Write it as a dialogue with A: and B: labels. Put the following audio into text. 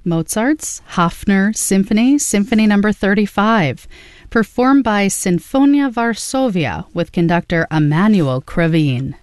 A: Mozart's Hafner Symphony, Symphony Number 35, performed by Sinfonia Varsovia with conductor Emanuel Krivine.